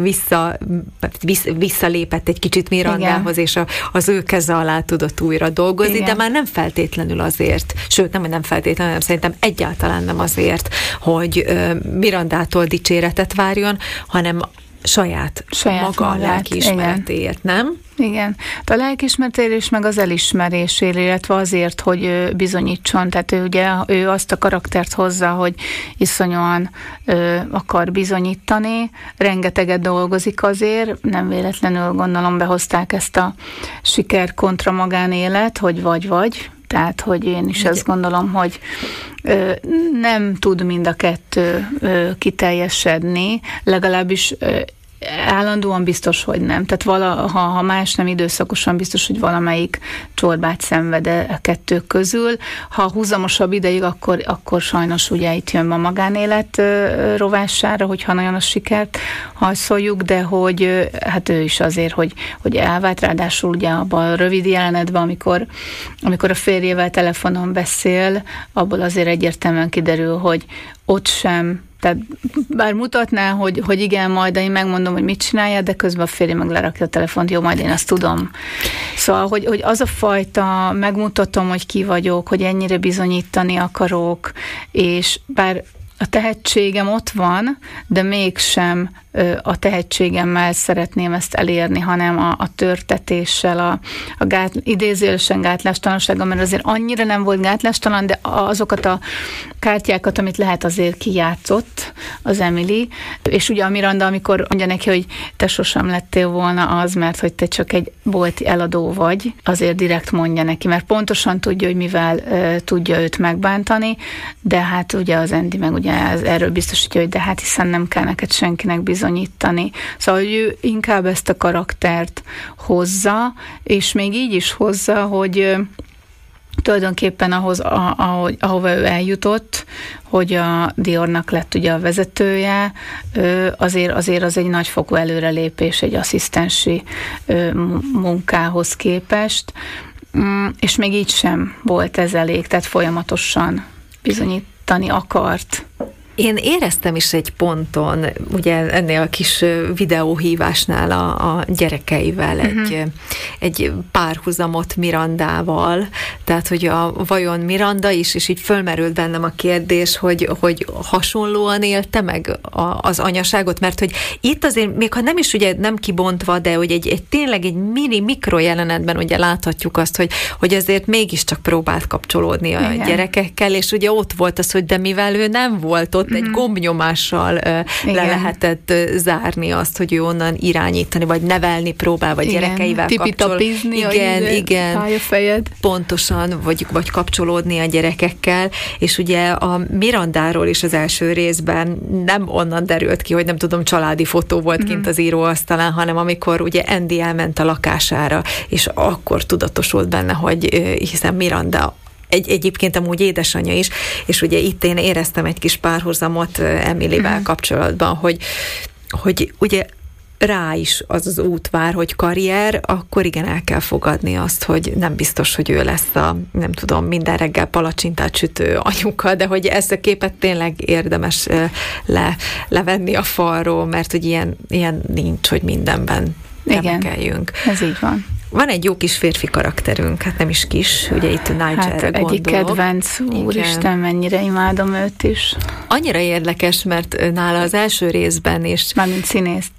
visszalépett egy kicsit Mirandához, és az ő keze alá tudott újra dolgozni, de már nem feltétlenül azért, sőt nem feltétlenül, hanem szerintem egyáltalán nem azért, hogy Mirandától dicséretet várjon, hanem saját maga lelkiismeretéért, nem? Igen. A lelkiismeretéért is, meg az elismerésért, illetve azért, hogy bizonyítson. Tehát ő azt a karaktert hozza, hogy iszonyúan akar bizonyítani, rengeteget dolgozik azért, nem véletlenül gondolom behozták ezt a siker kontra magánélet, hogy vagy. Tehát, hogy én is azt gondolom, hogy nem tud mind a kettő kiteljesedni, legalábbis állandóan biztos, hogy nem. Tehát ha más nem időszakosan biztos, hogy valamelyik csorbát szenved a kettő közül. Ha húzamosabb ideig, akkor sajnos ugye itt jön a magánélet rovására, hogyha nagyon a sikert hajszoljuk, de hogy hát ő is azért, hogy elvált, ráadásul ugye abban a rövid jelenetben, amikor a férjével telefonon beszél, abból azért egyértelműen kiderül, hogy ott sem, tehát bár mutatná, hogy igen, majd én megmondom, hogy mit csinálja, de közben a férje meg lerakja a telefont, jó, majd én azt tudom. Szóval, hogy az a fajta, megmutatom, hogy ki vagyok, hogy ennyire bizonyítani akarok, és bár a tehetségem ott van, de mégsem a tehetségemmel szeretném ezt elérni, hanem a törtetéssel, idézőjelesen gátlástalansággal, mert azért annyira nem volt gátlástalan, de azokat a kártyákat, amit lehet, azért kijátszott az Emily, és ugye a Miranda, amikor mondja neki, hogy te sosem lettél volna az, mert hogy te csak egy bolti eladó vagy, azért direkt mondja neki, mert pontosan tudja, hogy mivel tudja őt megbántani, de hát ugye az Andy meg ugye erről biztosítja, hogy de hát hiszen nem kell neked senkinek bizonyítani. Szóval, hogy ő inkább ezt a karaktert hozza, és még így is hozza, hogy tulajdonképpen ahova ő eljutott, hogy a Diornak lett ugye a vezetője, azért az egy nagyfokú előrelépés egy asszisztensi munkához képest, és még így sem volt ez elég, tehát folyamatosan bizonyítani akart. Én éreztem is egy ponton, ugye ennél a kis videóhívásnál a gyerekeivel egy párhuzamot Mirandával, tehát hogy vajon Miranda is, és így fölmerült bennem a kérdés, hogy hasonlóan élte meg az anyaságot, mert hogy itt azért, még ha nem is ugye nem kibontva, de hogy egy tényleg egy mikrojelenetben ugye láthatjuk azt, hogy azért mégiscsak próbált kapcsolódni a gyerekekkel, és ugye ott volt az, hogy de mivel ő nem volt ott, egy gombnyomással le lehetett zárni azt, hogy ő onnan irányítani, vagy nevelni próbál, vagy gyerekeivel tipitapizni, igen, pályafejed. Pontosan, vagy kapcsolódni a gyerekekkel, és ugye a Mirandáról is az első részben nem onnan derült ki, hogy nem tudom, családi fotó volt kint az íróasztalán, hanem amikor ugye Andy elment a lakására, és akkor tudatosult benne, hogy hiszen Miranda egyébként amúgy édesanyja is, és ugye itt én éreztem egy kis párhuzamot Emilyvel kapcsolatban, hogy ugye rá is az út vár, hogy karrier, akkor igen, el kell fogadni azt, hogy nem biztos, hogy ő lesz a, nem tudom, minden reggel palacsintát sütő anyuka, de hogy ezt a képet tényleg érdemes levenni a falról, mert hogy ilyen nincs, hogy mindenben temekeljünk. Ez így van. Van egy jó kis férfi karakterünk, hát nem is kis, ugye itt Nigelre gondolok. Egyik kedvenc, úristen, mennyire imádom őt is. Annyira érdekes, mert nála az első részben is... Mármint színészt.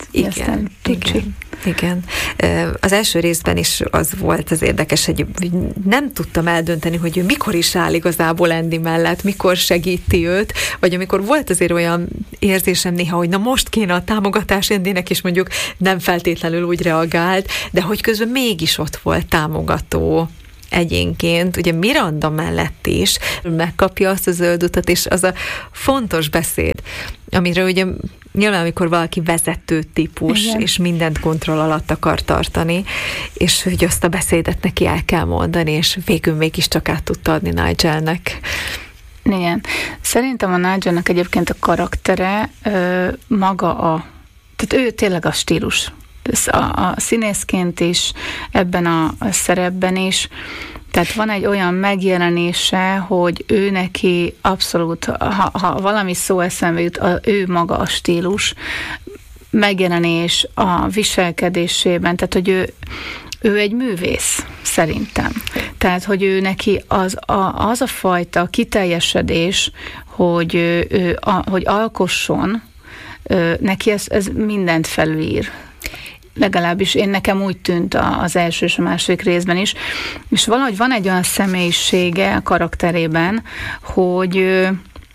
Igen. Az első részben is az volt az érdekes, hogy nem tudtam eldönteni, hogy ő mikor is áll igazából Andy mellett, mikor segíti őt, vagy amikor volt azért olyan érzésem néha, hogy na most kéne a támogatás Andynek, és mondjuk nem feltétlenül úgy reagált, de hogy közben mégis ott volt támogató egyénként, ugye Miranda mellett is megkapja azt a zöld utat, és az a fontos beszéd, amire ugye nyilván, amikor valaki vezető típus, és mindent kontroll alatt akar tartani, és hogy azt a beszédet neki el kell mondani, és végül mégiscsak át tudta adni Nigelnek. Igen. Szerintem a Nigelnek egyébként a karaktere maga tehát ő tényleg a stílus. A színészként is, ebben a szerepben is. Tehát van egy olyan megjelenése, hogy ő neki abszolút, ha valami szó eszembe jut, ő maga a stílus, megjelenés a viselkedésében, tehát hogy ő egy művész, szerintem. Tehát, hogy ő neki az a fajta kiteljesedés, hogy alkosson, neki ez mindent felülír. Legalábbis nekem úgy tűnt az első és a második részben is, és valahogy van egy olyan személyisége a karakterében, hogy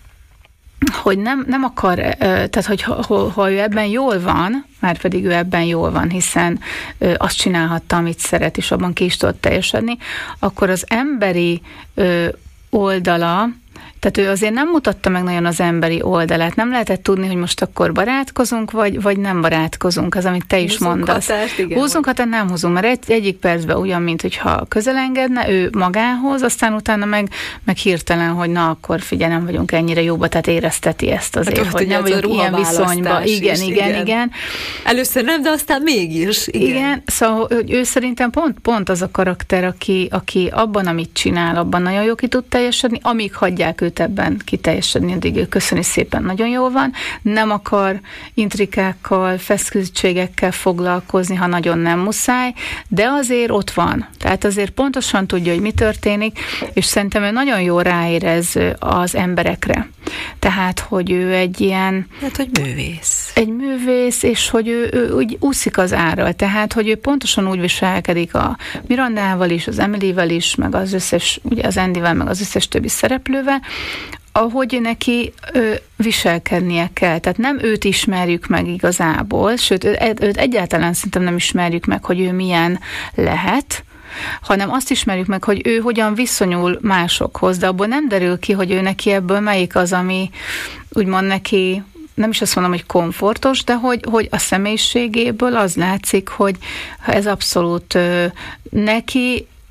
nem akar, tehát hogy ha ő ebben jól van, már pedig ő ebben jól van, hiszen azt csinálhatta, amit szeret, és abban ki is tudott teljesedni, akkor az emberi oldala, tehát ő azért nem mutatta meg nagyon az emberi oldalát. Nem lehetett tudni, hogy most akkor barátkozunk, vagy nem barátkozunk, az, amit te is mondasz. Húzunk határt, nem húzunk, mert egyik percben olyan, mint hogyha közelengedne ő magához, aztán utána meg hirtelen, hogy na, akkor figyelj, nem vagyunk ennyire jóba, tehát érezteti ezt azért, hát, hogy nem vagyunk ilyen viszonyba. Igen. Először nem, de aztán mégis. Igen, szóval hogy ő szerintem pont az a karakter, aki abban, amit csinál, abban nagyon jó ki tud teljesedni, amíg hagyják őt ebben kiteljesedni, addig ő köszöni szépen, nagyon jól van, nem akar intrikákkal, feszültségekkel foglalkozni, ha nagyon nem muszáj, de azért ott van. Tehát azért pontosan tudja, hogy mi történik, és szerintem ő nagyon jól ráérez az emberekre. Tehát, hogy ő egy ilyen... Hát, hogy művész. Egy művész, és hogy ő úgy úszik az árral. Tehát, hogy ő pontosan úgy viselkedik a Mirandával is, az Emilyvel is, meg az összes, ugye az Andyvel, meg az összes többi szereplővel, ahogy neki viselkednie kell. Tehát nem őt ismerjük meg igazából, sőt, őt egyáltalán szerintem nem ismerjük meg, hogy ő milyen lehet, hanem azt ismerjük meg, hogy ő hogyan viszonyul másokhoz, de abból nem derül ki, hogy ő neki ebből melyik az, ami úgymond neki, nem is azt mondom, hogy komfortos, de hogy a személyiségéből az látszik, hogy ez abszolút neki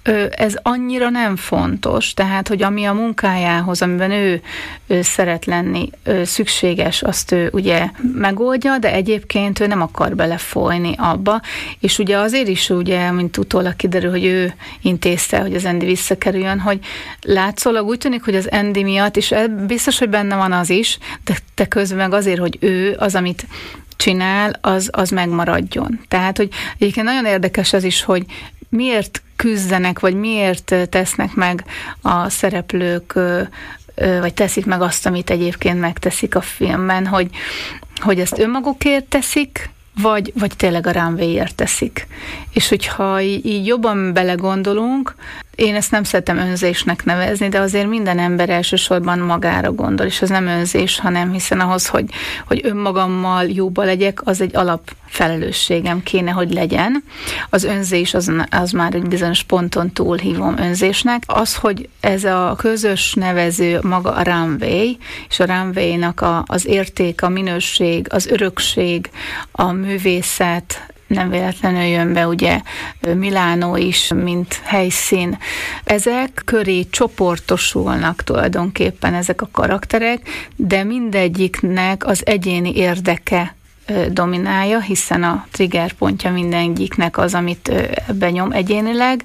ez annyira nem fontos, tehát, hogy ami a munkájához, amiben ő szeret lenni, szükséges, azt ő ugye megoldja, de egyébként ő nem akar belefolyni abba, és ugye azért is, ugye, mint utólag kiderül, hogy ő intézte, hogy az Andy visszakerüljön, hogy látszólag úgy tűnik, hogy az Andy miatt, és biztos, hogy benne van az is, de közben meg azért, hogy ő az, amit csinál, az megmaradjon. Tehát, hogy egyébként nagyon érdekes az is, hogy miért küzdenek, vagy miért tesznek meg a szereplők, vagy teszik meg azt, amit egyébként megteszik a filmben, hogy ezt önmagukért teszik, vagy tényleg a runwayért teszik. És hogyha így jobban belegondolunk, én ezt nem szeretem önzésnek nevezni, de azért minden ember elsősorban magára gondol, és ez nem önzés, hanem hiszen ahhoz, hogy önmagammal jóba legyek, az egy alapfelelősségem kéne, hogy legyen. Az önzés az már egy bizonyos ponton túl hívom önzésnek. Az, hogy ez a közös nevező maga a runway, és a runway-nak az érték, a minőség, az örökség, a művészet, nem véletlenül jön be ugye Milánó is, mint helyszín. Ezek köré csoportosulnak tulajdonképpen ezek a karakterek, de mindegyiknek az egyéni érdeke dominálja, hiszen a triggerpontja mindegyiknek az, amit benyom egyénileg,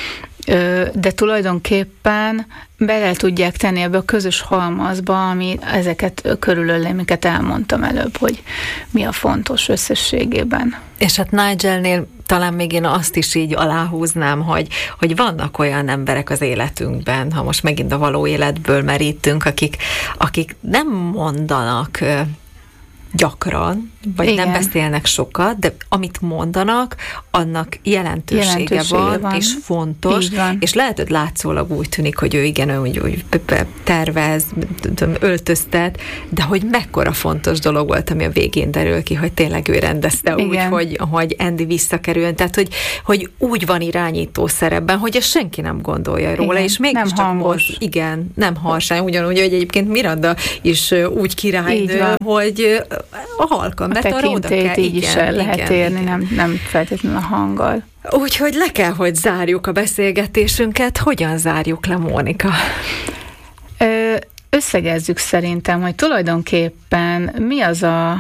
de tulajdonképpen bele tudják tenni ebbe a közös halmazba, ami ezeket körülölle, amiket elmondtam előbb, hogy mi a fontos összességében. És hát Nigelnél talán még én azt is így aláhúznám, hogy vannak olyan emberek az életünkben, ha most megint a való életből merítünk, akik nem mondanak gyakran, vagy igen, nem beszélnek sokat, de amit mondanak, annak jelentősége van, és fontos, és lehet, hogy látszólag úgy tűnik, hogy ő igen, úgy tervez, öltöztet, de hogy mekkora fontos dolog volt, ami a végén derül ki, hogy tényleg ő rendezte igen, úgy, hogy Andy visszakerüljön, tehát hogy úgy van irányító szerepben, hogy ezt senki nem gondolja róla, igen, és mégis csak most, igen, nem harsány, ugyanúgy, hogy egyébként Miranda is úgy királynő, hogy a halkan, mert arra oda kell. Így is el lehet érni, nem feltétlenül a hanggal. Úgyhogy le kell, hogy zárjuk a beszélgetésünket. Hogyan zárjuk le, Mónika? Összegezzük szerintem, hogy tulajdonképpen mi az a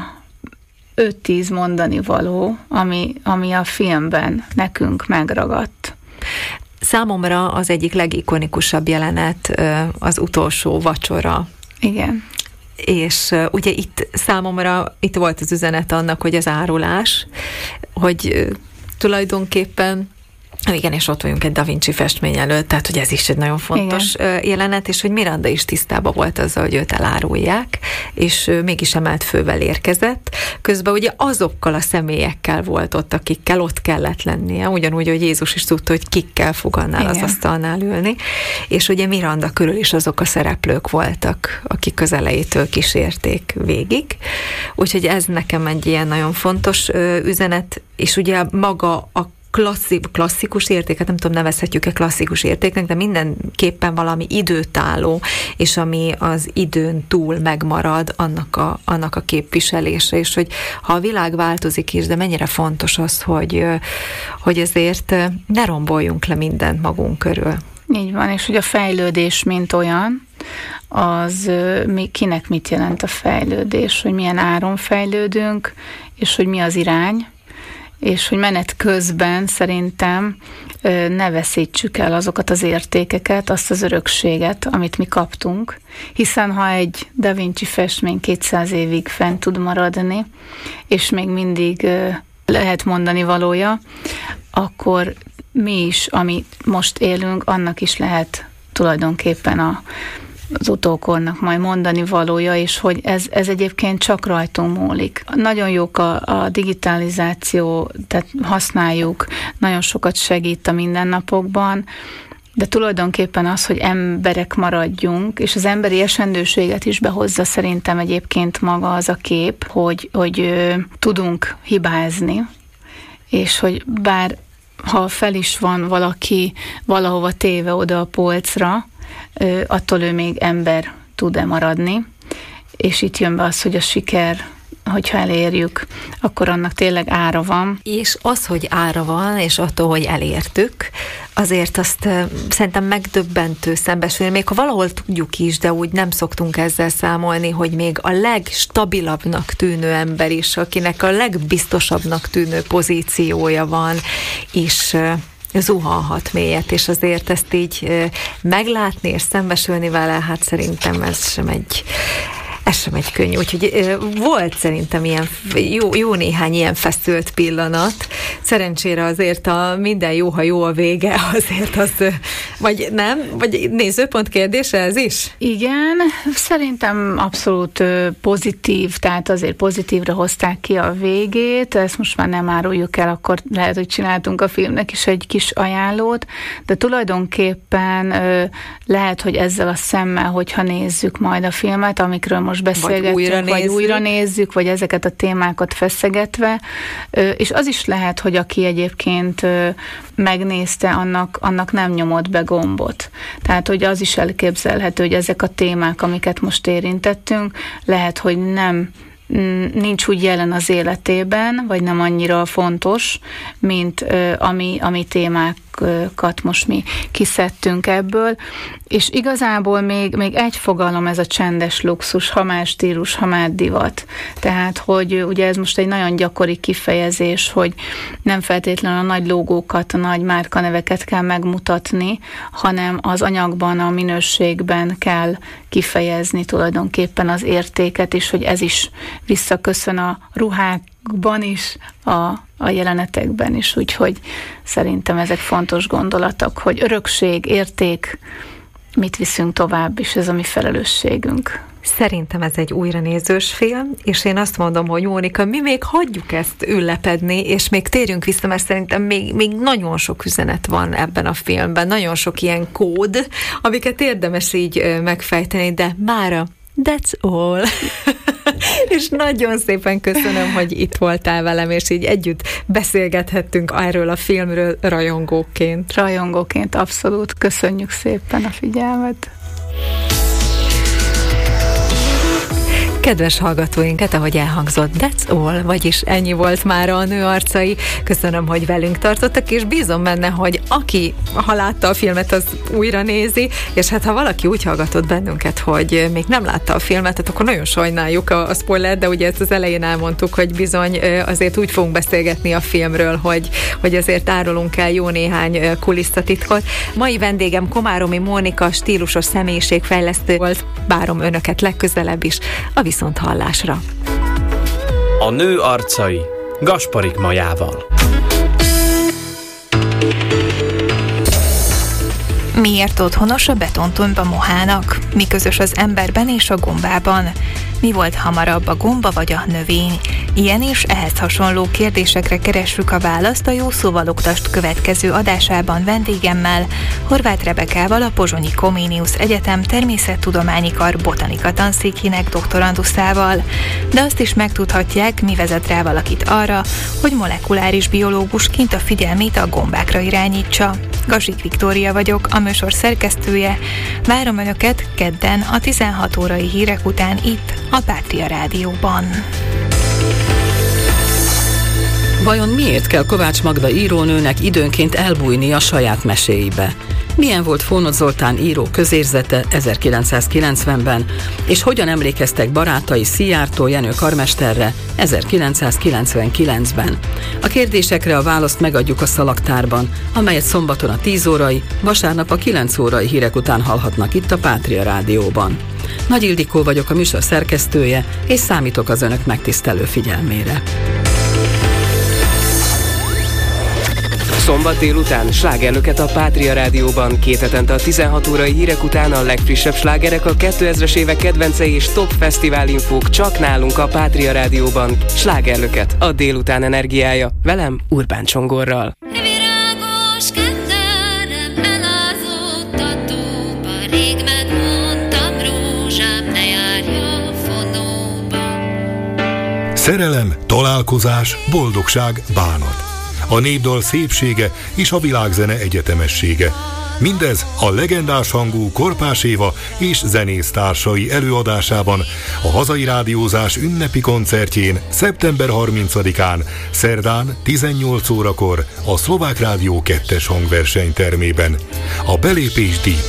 5-10 mondani való, ami a filmben nekünk megragadt. Számomra az egyik legikonikusabb jelenet az utolsó vacsora. Igen. És ugye számomra volt az üzenet annak, hogy az árulás, hogy tulajdonképpen igen, és ott vagyunk egy Da Vinci festmény előtt, tehát hogy ez is egy nagyon fontos igen, jelenet, és hogy Miranda is tisztában volt azzal, hogy őt elárulják, és mégis emelt fővel érkezett. Közben ugye azokkal a személyekkel volt ott, akikkel ott kellett lennie, ugyanúgy, hogy Jézus is tudta, hogy kikkel fog annál az asztalnál ülni, és ugye Miranda körül is azok a szereplők voltak, akik az elejétől kísérték végig. Úgyhogy ez nekem egy ilyen nagyon fontos üzenet, és ugye maga a klasszikus értéket, nem tudom, nevezhetjük-e klasszikus értéknek, de mindenképpen valami időtálló, és ami az időn túl megmarad, annak a képviselése, és hogy ha a világ változik is, de mennyire fontos az, hogy ezért ne romboljunk le mindent magunk körül. Így van, és hogy a fejlődés, mint olyan, az kinek mit jelent a fejlődés, hogy milyen áron fejlődünk, és hogy mi az irány, és hogy menet közben szerintem ne veszítsük el azokat az értékeket, azt az örökséget, amit mi kaptunk, hiszen ha egy Da Vinci festmény 200 évig fent tud maradni, és még mindig lehet mondani valója, akkor mi is, amit most élünk, annak is lehet tulajdonképpen az utókornak majd mondani valója, és hogy ez egyébként csak rajtunk múlik. Nagyon jók a digitalizáció, tehát használjuk, nagyon sokat segít a mindennapokban, de tulajdonképpen az, hogy emberek maradjunk, és az emberi esendőséget is behozza szerintem egyébként maga az a kép, hogy tudunk hibázni, és hogy bár ha fel is van valaki valahova téve oda a polcra, attól ő még ember tud-e maradni, és itt jön be az, hogy a siker, hogyha elérjük, akkor annak tényleg ára van. És az, hogy ára van, és attól, hogy elértük, azért azt szerintem megdöbbentő szembesülni, még ha valahol tudjuk is, de úgy nem szoktunk ezzel számolni, hogy még a legstabilabbnak tűnő ember is, akinek a legbiztosabbnak tűnő pozíciója van, és zuhanhat mélyet, és azért ezt így meglátni és szembesülni vele, hát szerintem ez sem egy könnyű. Úgyhogy volt szerintem jó néhány ilyen feszült pillanat. Szerencsére azért minden jó, ha jó a vége, azért az, vagy nem? Vagy nézőpont kérdése ez is? Igen, szerintem abszolút pozitív, tehát azért pozitívra hozták ki a végét, ezt most már nem áruljuk el, akkor lehet, hogy csináltunk a filmnek is egy kis ajánlót, de tulajdonképpen lehet, hogy ezzel a szemmel, hogyha nézzük majd a filmet, amikről most beszélgetünk, vagy újra nézzük, vagy ezeket a témákat feszegetve, és az is lehet, hogy aki egyébként megnézte, annak nem nyomott be gombot. Tehát, hogy az is elképzelhető, hogy ezek a témák, amiket most érintettünk, lehet, hogy nincs úgy jelen az életében, vagy nem annyira fontos, mint ami témákat most mi kiszedtünk ebből, és igazából még egy fogalom, ez a csendes luxus, ha már stílus, ha már divat. Tehát, hogy ugye ez most egy nagyon gyakori kifejezés, hogy nem feltétlenül a nagy logókat, a nagy márkaneveket kell megmutatni, hanem az anyagban, a minőségben kell kifejezni tulajdonképpen az értéket, és hogy ez is visszaköszön a ruhákban is, a jelenetekben is, úgyhogy szerintem ezek fontos gondolatok, hogy örökség, érték, mit viszünk tovább, és ez a mi felelősségünk. Szerintem ez egy újranézős film, és én azt mondom, hogy Mónika, mi még hagyjuk ezt üllepedni, és még térjünk vissza, mert szerintem még nagyon sok üzenet van ebben a filmben, nagyon sok ilyen kód, amiket érdemes így megfejteni, de mára that's all. És nagyon szépen köszönöm, hogy itt voltál velem, és így együtt beszélgethettünk erről a filmről rajongóként. Rajongóként, abszolút. Köszönjük szépen a figyelmet. Kedves hallgatóinkat, ahogy elhangzott, that's all, vagyis ennyi volt mára a Nő arcai. Köszönöm, hogy velünk tartottak, és bízom benne, hogy aki, ha látta a filmet, az újra nézi, és hát ha valaki úgy hallgatott bennünket, hogy még nem látta a filmet, akkor nagyon sajnáljuk a spoilert, de ugye ezt az elején elmondtuk, hogy bizony azért úgy fogunk beszélgetni a filmről, hogy azért árulunk el jó néhány kulisszatitkot. Mai vendégem Komáromi Mónika, stílusos személyiségfejlesztő volt. Várom önöket legközelebb is a viszonthallásra. A Nő arcai Gasparik Majával. Miért otthonos a betontömb a mohának? Mi közös az emberben és a gombában? Mi volt hamarabb, a gomba vagy a növény? Ilyen és ehhez hasonló kérdésekre keressük a választ a Jó Szóval Oktast következő adásában vendégemmel, Horváth Rebekával, a Pozsonyi Comenius Egyetem Természettudományi Kar botanika tanszékének doktoranduszával. De azt is megtudhatják, mi vezet rá valakit arra, hogy molekuláris biológusként a figyelmét a gombákra irányítsa. Gazsik Viktória vagyok, a műsor szerkesztője. Várom önöket kedden a 16 órai hírek után itt, a Pátria Rádióban. Vajon miért kell Kovács Magda írónőnek időnként elbújni a saját meséibe? Milyen volt Fónod Zoltán író közérzete 1990-ben, és hogyan emlékeztek barátai Szijjártó Jenő karmesterre 1999-ben? A kérdésekre a választ megadjuk a Szalagtárban, amelyet szombaton a 10 órai, vasárnap a 9 órai hírek után hallhatnak itt a Pátria Rádióban. Nagy Ildikó vagyok, a műsor szerkesztője, és számítok az önök megtisztelő figyelmére. Szombat délután slágerlöket a Pátria Rádióban, két hetente a 16 órai hírek után a legfrissebb slágerek, a 2000-es évek kedvencei és top fesztiválinfók csak nálunk a Pátria Rádióban. Slágerlöket, a délután energiája. Velem, Urbán Csongorral. Virágos ketterem elázott a tóba, rég megmondtam rózsám, ne járj a fonóba. Szerelem, találkozás, boldogság, bánat. a népdal szépsége és a világzene egyetemessége. Mindez a legendás hangú Korpás Éva és zenésztársai előadásában a hazai rádiózás ünnepi koncertjén szeptember 30-án, szerdán 18 órakor a Szlovák Rádió 2-es hangversenytermében. A belépés díjtól.